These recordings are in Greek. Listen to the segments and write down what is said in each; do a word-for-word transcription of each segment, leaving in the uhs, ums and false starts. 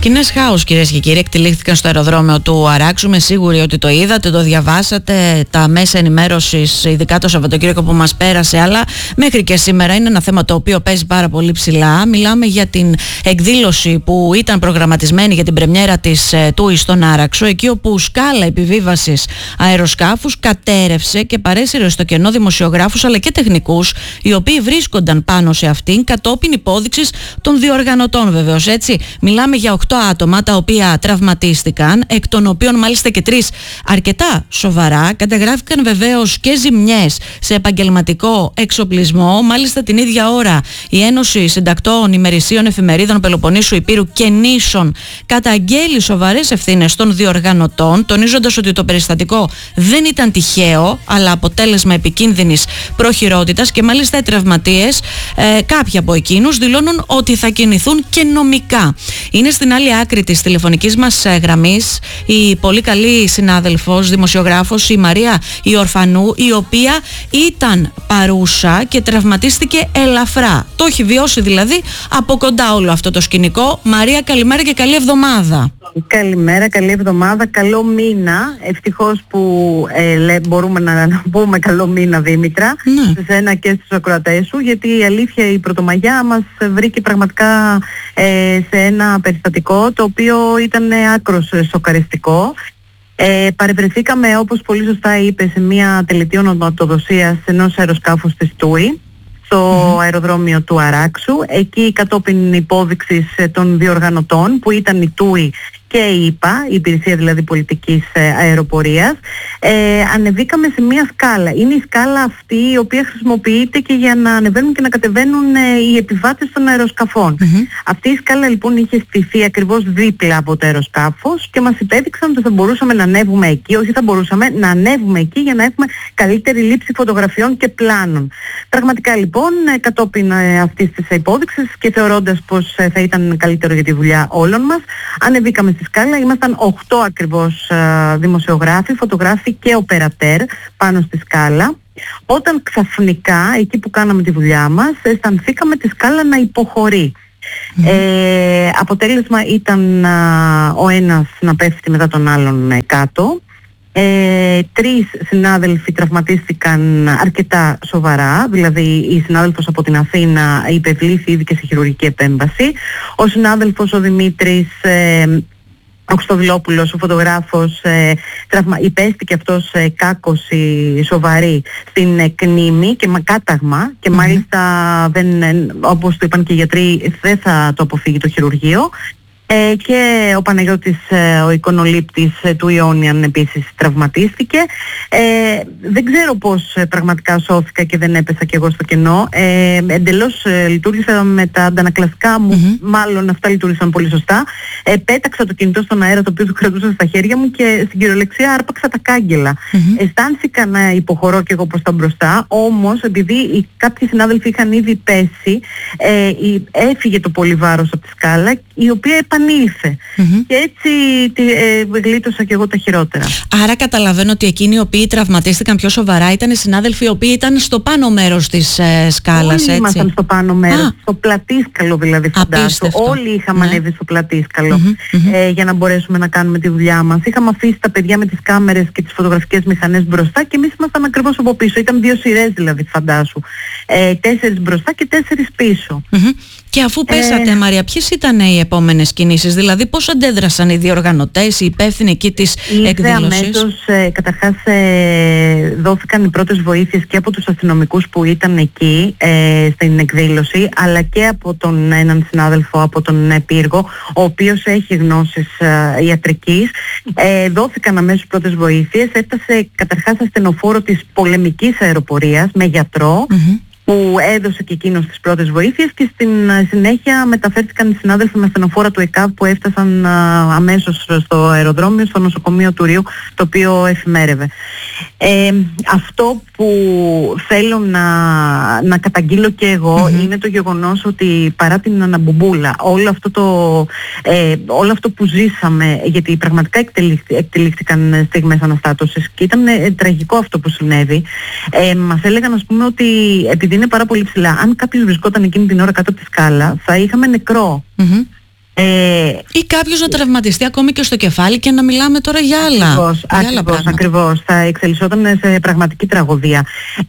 Σκηνές χάους, κυρίες και κύριοι, εκτελήχθηκαν στο αεροδρόμιο του Αράξου. Είμαι σίγουρη ότι το είδατε, το διαβάσατε, τα μέσα ενημέρωσης, ειδικά το Σαββατοκύριακο που μας πέρασε, αλλά μέχρι και σήμερα είναι ένα θέμα το οποίο παίζει πάρα πολύ ψηλά. Μιλάμε για την εκδήλωση που ήταν προγραμματισμένη για την πρεμιέρα της Τούι στον Άραξο, εκεί όπου σκάλα επιβίβασης αεροσκάφους κατέρευσε και παρέσυρε στο κενό δημοσιογράφους αλλά και τεχνικούς, οι οποίοι βρίσκονταν πάνω σε αυτήν κατόπιν υπόδειξης των διοργανωτών, βεβαίως, έτσι. Μιλάμε για οκτώ άτομα τα οποία τραυματίστηκαν, εκ των οποίων μάλιστα και τρεις αρκετά σοβαρά. Καταγράφηκαν βεβαίως και ζημιές σε επαγγελματικό εξοπλισμό. Μάλιστα την ίδια ώρα η Ένωση Συντακτών Ημερησίων Εφημερίδων Πελοποννήσου Υπήρου και Νήσων καταγγέλει σοβαρές ευθύνες των διοργανωτών, τονίζοντας ότι το περιστατικό δεν ήταν τυχαίο αλλά αποτέλεσμα επικίνδυνης προχειρότητας, και μάλιστα οι τραυματίες, ε, κάποιοι από εκείνους δηλώνουν ότι θα κινηθούν και νομικά. Είναι στην άλλη άκρη της τηλεφωνικής μας γραμμής η πολύ καλή συνάδελφος, δημοσιογράφος, η Μαρία η Ορφανού, η οποία ήταν παρούσα και τραυματίστηκε ελαφρά. Το έχει βιώσει δηλαδή από κοντά όλο αυτό το σκηνικό. Μαρία, καλημέρα και καλή εβδομάδα. Καλημέρα, καλή εβδομάδα, καλό μήνα. Ευτυχώς που ε, λέ, μπορούμε να, να πούμε καλό μήνα, Δήμητρα, ναι, σε σένα και στους ακροατές σου, γιατί η αλήθεια η Πρωτομαγιά μας βρήκε πραγματικά ε, σε ένα περιστατικό το οποίο ήταν άκρος σοκαριστικό. Ε, παρευρεθήκαμε, όπως πολύ σωστά είπε, σε μια τελετή ονοματοδοσίας ενός αεροσκάφους της Τούι στο mm-hmm. αεροδρόμιο του Αράξου, εκεί κατόπιν υπόδειξης των διοργανωτών που ήταν η Τούι και η ΙΠΑ, η Υπηρεσία δηλαδή Πολιτικής Αεροπορίας. Ε, ανεβήκαμε σε μια σκάλα. Είναι η σκάλα αυτή η οποία χρησιμοποιείται και για να ανεβαίνουν και να κατεβαίνουν ε, οι επιβάτες των αεροσκαφών. Mm-hmm. Αυτή η σκάλα λοιπόν είχε στηθεί ακριβώς δίπλα από το αεροσκάφος και μας υπέδειξαν ότι θα μπορούσαμε να ανέβουμε εκεί, όχι θα μπορούσαμε να ανέβουμε εκεί για να έχουμε καλύτερη λήψη φωτογραφιών και πλάνων. Πραγματικά λοιπόν, κατόπιν ε, αυτής της υπόδειξης και θεωρώντας πως ε, θα ήταν καλύτερο για τη δουλειά όλων μας, ανεβήκαμε στη σκάλα. Ήμασταν οκτώ ακριβώς α, δημοσιογράφοι, φωτογράφοι και οπερατέρ πάνω στη σκάλα, όταν ξαφνικά εκεί που κάναμε τη δουλειά μας αισθανθήκαμε τη σκάλα να υποχωρεί. Mm. Ε, αποτέλεσμα ήταν α, ο ένας να πέφτει μετά τον άλλον ε, κάτω. Ε, τρεις συνάδελφοι τραυματίστηκαν αρκετά σοβαρά, δηλαδή η συνάδελφος από την Αθήνα υπευλήθη ήδη και σε χειρουργική επέμβαση. Ο συνάδελφος ο Δημήτρης ε, ο Χρυστοδηλόπουλος, ο φωτογράφος, ε, τραυμα, υπέστη και αυτός ε, κάκωση σοβαρή στην ε, κνήμη και με κάταγμα και mm-hmm. μάλιστα δεν, ε, όπως το είπαν και οι γιατροί, δεν θα το αποφύγει το χειρουργείο. Ε, και ο Παναγιώτης, ε, ο εικονολήπτης ε, του Ιόνιαν επίσης τραυματίστηκε. Ε, δεν ξέρω πώς ε, πραγματικά σώθηκα και δεν έπεσα κι εγώ στο κενό. Ε, εντελώς ε, λειτουργήσα με τα αντανακλαστικά μου, mm-hmm. μάλλον αυτά λειτουργήσαν πολύ σωστά. Ε, πέταξα το κινητό στον αέρα, το οποίο το κρατούσα στα χέρια μου, και στην κυριολεξία άρπαξα τα κάγκελα. Mm-hmm. Αισθάνθηκα να υποχωρώ κι εγώ προς τα μπροστά, όμως επειδή οι, κάποιοι συνάδελφοι είχαν ήδη πέσει, ε, η, έφυγε το πολύ βάρος από τη σκάλα, η οποία επανήλθε. Mm-hmm. Και έτσι ε, γλίτωσα και εγώ τα χειρότερα. Άρα καταλαβαίνω ότι εκείνοι οι οποίοι τραυματίστηκαν πιο σοβαρά ήταν οι συνάδελφοι οι οποίοι ήταν στο πάνω μέρος της ε, σκάλας, όλοι έτσι. Όλοι ήμασταν στο πάνω μέρος, Α. στο πλατήσκαλο δηλαδή, φαντάσου. Όλοι είχαμε ναι. ανέβει στο πλατήσκαλο mm-hmm. ε, για να μπορέσουμε να κάνουμε τη δουλειά μας. Είχαμε αφήσει τα παιδιά με τις κάμερες και τις φωτογραφικές μηχανές μπροστά και εμείς ήμασταν ακριβώς από πίσω. Ήταν δύο σειρές δηλαδή, φαντάσου. Ε, τέσσερις μπροστά και τέσσερις πίσω. Mm-hmm. Και αφού πέσατε, ε, Μαρία, ποιες ήταν οι επόμενες κινήσεις, δηλαδή πώς αντέδρασαν οι διοργανωτές, οι υπεύθυνοι εκεί της εκδήλωσης? Αμέσως, ε, καταρχάς ε, δόθηκαν οι πρώτες βοήθειες και από τους αστυνομικούς που ήταν εκεί ε, στην εκδήλωση, αλλά και από τον έναν συνάδελφο από τον Πύργο, ο οποίος έχει γνώσεις ε, ιατρικής. Ε, δόθηκαν αμέσως πρώτες βοήθειες. Έφτασε καταρχάς ασθενοφόρο της πολεμικής αεροπορίας με γιατρό, mm-hmm. που έδωσε και εκείνος τις πρώτες βοήθειες, και στην συνέχεια μεταφέρθηκαν οι συνάδελφοι με ασθενοφόρα του ΕΚΑΒ που έφτασαν α, αμέσως στο αεροδρόμιο, στο νοσοκομείο του Ρίου, το οποίο εφημέρευε. Ε, αυτό που θέλω να, να καταγγείλω και εγώ mm-hmm. είναι το γεγονός ότι παρά την αναμπομπούλα, όλο αυτό, το, ε, όλο αυτό που ζήσαμε, γιατί πραγματικά εκτελήχθη, εκτελήχθηκαν στιγμές αναστάτωσης και ήταν ε, τραγικό αυτό που συνέβη, ε, μας έλεγαν, ας πούμε, ότι επειδή είναι πάρα πολύ ψηλά, αν κάποιος βρισκόταν εκείνη την ώρα κάτω από τη σκάλα θα είχαμε νεκρό. Mm-hmm. Ε, ή κάποιος να τραυματιστεί ακόμη και στο κεφάλι και να μιλάμε τώρα για άλλα. Ακριβώς, για άλλα ακριβώς, ακριβώς. Θα εξελισσόταν σε πραγματική τραγωδία.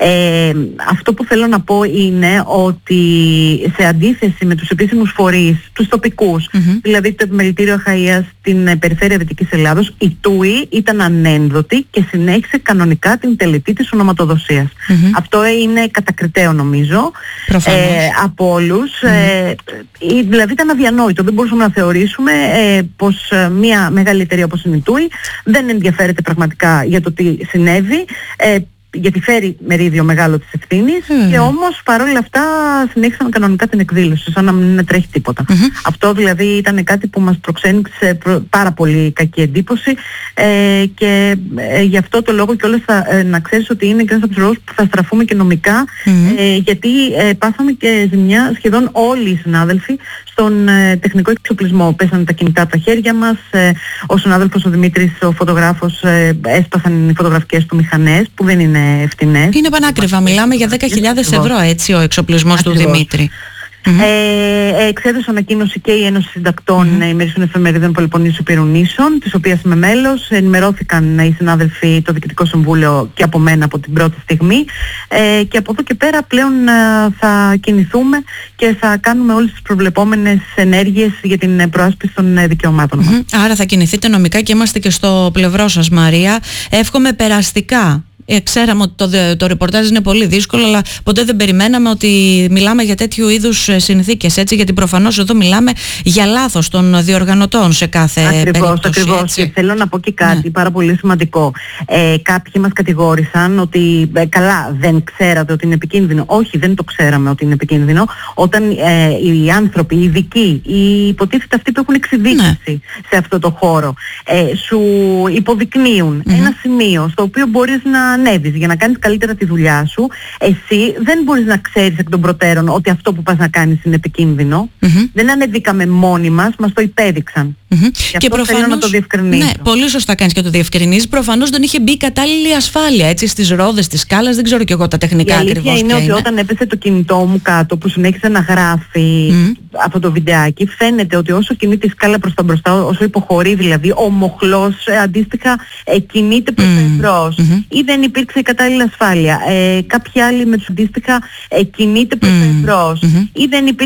Ε, αυτό που θέλω να πω είναι ότι σε αντίθεση με τους επίσημους φορείς, τους τοπικούς, mm-hmm. δηλαδή το Επιμελητήριο Αχαΐας στην περιφέρεια Δυτικής Ελλάδος, η ΤΟΥΗ ήταν ανένδοτη και συνέχισε κανονικά την τελετή της ονοματοδοσίας. Mm-hmm. Αυτό είναι κατακριτέο νομίζω ε, από όλους. Mm-hmm. Ε, δηλαδή ήταν αδιανόητο. Δεν μπορούσαμε να θεωρήσουμε ε, πως ε, μια μεγάλη εταιρεία όπως είναι η ΤΟΥΗ δεν ενδιαφέρεται πραγματικά για το τι συνέβη, ε, γιατί φέρει μερίδιο μεγάλο της ευθύνης mm. και όμως παρόλα αυτά συνέχισαν κανονικά την εκδήλωση σαν να μην τρέχει τίποτα. Mm-hmm. Αυτό δηλαδή ήταν κάτι που μας προξένηξε προ, πάρα πολύ κακή εντύπωση ε, και ε, γι' αυτό το λόγο και όλες θα, ε, να ξέρεις ότι είναι και ένας από τους λόγους που θα στραφούμε και νομικά mm-hmm. ε, γιατί ε, πάθαμε και ζημιά σχεδόν όλοι οι συνάδελφοι στον ε, τεχνικό εξοπλισμό. Πέσανε τα κινητά από τα χέρια μας, ε, ο συνάδελφος ο Δημήτρης, ο φωτογράφος, ε, έσπασαν οι φωτογραφικές του μηχανές που δεν είναι ευθυνές. Είναι πανάκριβα, μιλάμε για δέκα χιλιάδες ευρώ έτσι ο εξοπλισμός Ακριβώς. του Δημήτρη. Mm-hmm. Ε, εξέδωσε ανακοίνωση και η Ένωση Συντακτών mm-hmm. ημερήσιων εφημερίδων Πολυποννήσου Πυρονήσων, της οποίας είμαι μέλος. Ενημερώθηκαν οι συνάδελφοι, το Διοικητικό Συμβούλιο και από μένα από την πρώτη στιγμή. Ε, και από εδώ και πέρα πλέον ε, θα κινηθούμε και θα κάνουμε όλες τις προβλεπόμενες ενέργειες για την προάσπιση των ε, δικαιωμάτων μας. Mm-hmm. Άρα θα κινηθείτε νομικά και είμαστε και στο πλευρό σας, Μαρία. Εύχομαι περαστικά. Ε, ξέραμε ότι το, το ρεπορτάζ είναι πολύ δύσκολο, αλλά ποτέ δεν περιμέναμε ότι μιλάμε για τέτοιου είδους συνθήκες, έτσι, γιατί προφανώς εδώ μιλάμε για λάθος των διοργανωτών σε κάθε ακριβώς, περίπτωση. Ακριβώς, έτσι. Και θέλω να πω και κάτι ναι. πάρα πολύ σημαντικό. Ε, κάποιοι μας κατηγόρησαν ότι ε, καλά δεν ξέρατε ότι είναι επικίνδυνο. Όχι, δεν το ξέραμε ότι είναι επικίνδυνο. Όταν ε, οι άνθρωποι, οι ειδικοί, οι υποτίθεται αυτοί που έχουν εξειδίκευση ναι. σε αυτό το χώρο, ε, σου υποδεικνύουν mm-hmm. ένα σημείο στο οποίο μπορείς να ανέβεις για να κάνεις καλύτερα τη δουλειά σου, εσύ δεν μπορείς να ξέρεις εκ των προτέρων ότι αυτό που πας να κάνεις είναι επικίνδυνο. Mm-hmm. Δεν ανεβήκαμε μόνοι μας, μας το υπέδειξαν. Mm-hmm. Και, και προφανώς, θέλω να το διευκρινίσω. Ναι, πολύ σωστά κάνεις και το διευκρινίζεις. Προφανώς δεν είχε μπει κατάλληλη ασφάλεια έτσι, στις ρόδες της σκάλας, δεν ξέρω και εγώ τα τεχνικά ακριβώς. Η αλήθεια είναι ότι είναι. Όταν έπεσε το κινητό μου κάτω που συνέχισε να γράφει mm-hmm. αυτό το βιντεάκι, φαίνεται ότι όσο κινείται η σκάλα προς τα μπροστά, όσο υποχωρεί δηλαδή, ο μοχλός ε, αντίστοιχα ε, κινείται προς mm-hmm. τα εμπρός. Mm-hmm. Ή δεν υπήρξε η κατάλληλη ασφάλεια. Ε, κάποιοι άλλοι με τους αντίστοιχα ε, κινείται προς mm-hmm. τα εμπρός. Mm-hmm. Ή δεν υπήρξε